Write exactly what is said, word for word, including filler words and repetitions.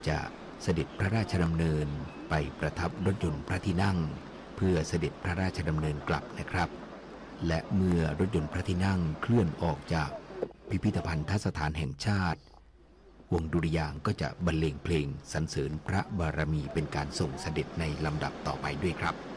จะเสด็จพระราชดำเนินไปประทับรถยนต์พระที่นั่งเพื่อเสด็จพระราชดำเนินกลับนะครับและเมื่อรถยนต์พระที่นั่งเคลื่อนออกจากพิพิธภัณฑสถานแห่งชาติวงดุริยางค์ก็จะบรรเลงเพลงสรรเสริญพระบารมีเป็นการส่งเสด็จในลำดับต่อไปด้วยครับ